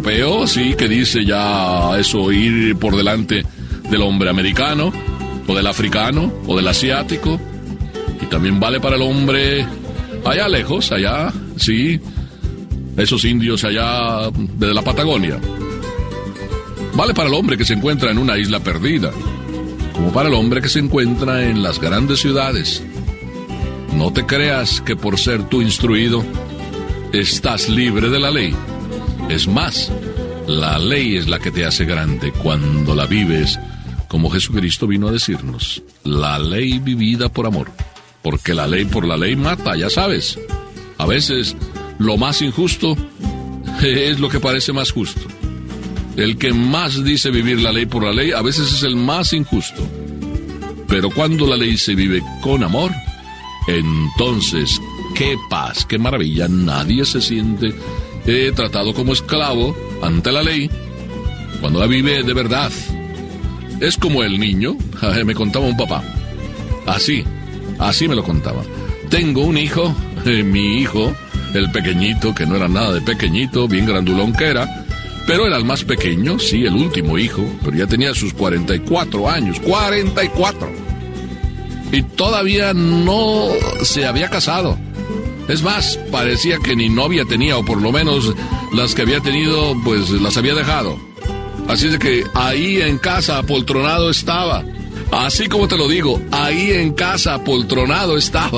europeo, sí, que dice ya eso, ir por delante del hombre americano, o del africano, o del asiático. Y también vale para el hombre allá lejos, allá, sí, esos indios allá de la Patagonia. Vale para el hombre que se encuentra en una isla perdida, como para el hombre que se encuentra en las grandes ciudades. No te creas que por ser tú instruido, estás libre de la ley. Es más, la ley es la que te hace grande cuando la vives, como Jesucristo vino a decirnos. La ley vivida por amor. Porque la ley por la ley mata, ya sabes. A veces lo más injusto es lo que parece más justo. El que más dice vivir la ley por la ley, a veces es el más injusto. Pero cuando la ley se vive con amor, entonces, qué paz, qué maravilla. Nadie se siente tratado como esclavo ante la ley cuando la vive de verdad. Es como el niño, me contaba un papá. Así me lo contaba. Tengo un hijo, mi hijo, el pequeñito, que no era nada de pequeñito, bien grandulón que era, pero era el más pequeño, sí, el último hijo, pero ya tenía sus 44 años, 44. Y todavía no se había casado. Es más, parecía que ni novia tenía, o por lo menos las que había tenido, pues las había dejado. Así de que ahí en casa apoltronado estaba. Así como te lo digo, ahí en casa apoltronado estaba.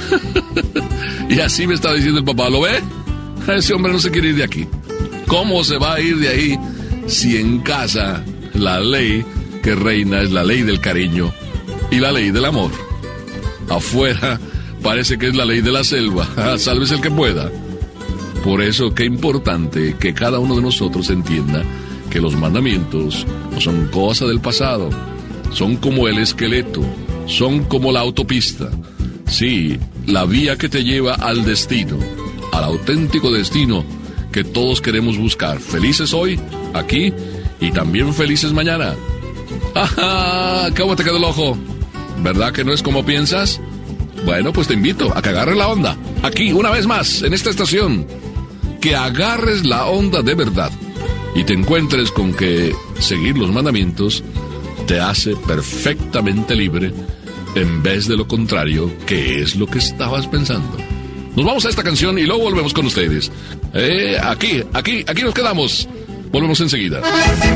Y así me estaba diciendo el papá, ¿lo ve? Ese hombre no se quiere ir de aquí. ¿Cómo se va a ir de ahí si en casa la ley que reina es la ley del cariño y la ley del amor? Afuera parece que es la ley de la selva. Sálvese el que pueda. Por eso, qué importante que cada uno de nosotros entienda que los mandamientos no son cosa del pasado. Son como el esqueleto, son como la autopista. Sí, la vía que te lleva al destino, al auténtico destino que todos queremos buscar. Felices hoy, aquí, y también felices mañana. ¡Ajá! ¿Cómo te quedó el ojo? ¿Verdad que no es como piensas? Bueno, pues te invito a que agarres la onda. Aquí, una vez más, en esta estación. Que agarres la onda de verdad. Y te encuentres con que seguir los mandamientos te hace perfectamente libre, en vez de lo contrario, que es lo que estabas pensando. Nos vamos a esta canción y luego volvemos con ustedes. Aquí nos quedamos. Volvemos enseguida.